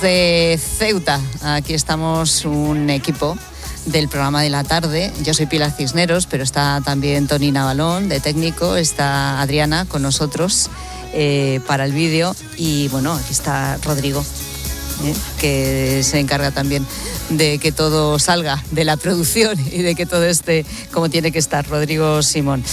De Ceuta, aquí estamos un equipo del programa de la tarde. Yo soy Pilar Cisneros, pero está también Toni Navalón de técnico, está Adriana con nosotros para el vídeo y bueno, aquí está Rodrigo, que se encarga también de que todo salga, de la producción y de que todo esté como tiene que estar, Rodrigo Simón.